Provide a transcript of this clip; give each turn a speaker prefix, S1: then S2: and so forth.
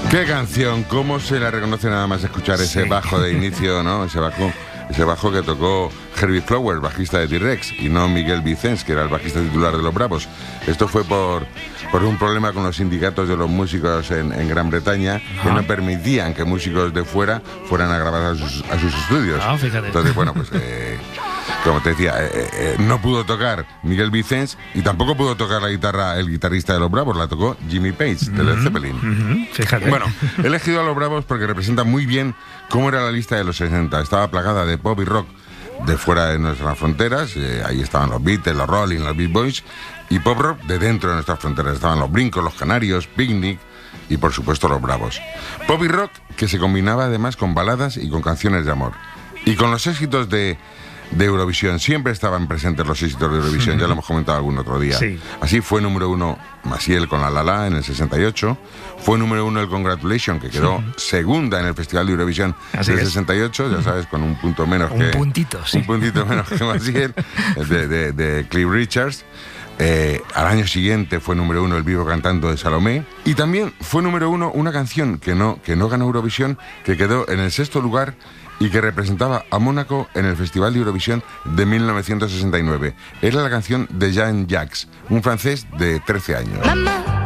S1: Qué canción, cómo se la reconoce nada más escuchar ese bajo de inicio, ¿no? Ese bajo que tocó Herbie Flowers, bajista de T-Rex, y no Miguel Vicens, que era el bajista titular de Los Bravos. Esto fue por un problema con los sindicatos de los músicos en Gran Bretaña, que no permitían que músicos de fuera fueran a grabar a sus estudios.
S2: Fíjate.
S1: Entonces, bueno, pues como te decía, no pudo tocar Miguel Vicens y tampoco pudo tocar la guitarra el guitarrista de Los Bravos, la tocó Jimmy Page, de Led Zeppelin.
S2: Fíjate.
S1: Bueno, he elegido a Los Bravos porque representa muy bien cómo era la lista de los 60. Estaba plagada de pop y rock de fuera de nuestras fronteras. Ahí estaban los Beatles, los Rolling, los Beach Boys, y pop rock de dentro de nuestras fronteras. Estaban los Brincos, los Canarios, Picnic y, por supuesto, Los Bravos. Pop y rock que se combinaba además con baladas y con canciones de amor. Y con los éxitos de Eurovisión. Siempre estaban presentes los éxitos de Eurovisión, ya lo hemos comentado algún otro día.
S2: Sí.
S1: Así fue número 1 Maciel con La La La en el 68, fue número 1 el Congratulations, que quedó segunda en el Festival de Eurovisión del 68, ya sabes, con un punto menos
S2: un puntito menos
S1: que Maciel, de Cliff Richards. Al año siguiente fue número 1 El Vivo Cantando de Salomé, y también fue número 1 una canción que no ganó Eurovisión, que quedó en el 6º lugar y que representaba a Mónaco en el Festival de Eurovisión de 1969. Era la canción de Jean Jacques, un francés de 13 años.
S3: Mamá.